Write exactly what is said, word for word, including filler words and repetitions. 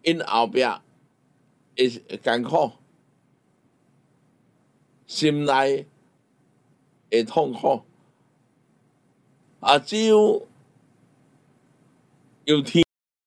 因后壁会艰苦，心内会痛苦，啊，只有有天